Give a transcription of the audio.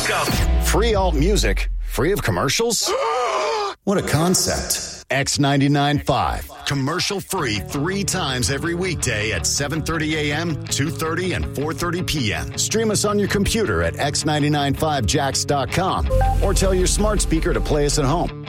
go. Free alt music, free of commercials? What a concept. X99.5. Commercial free 3 times every weekday at 7:30 a.m., 2:30, and 4:30 p.m. Stream us on your computer at x99.5jax.com or tell your smart speaker to play us at home.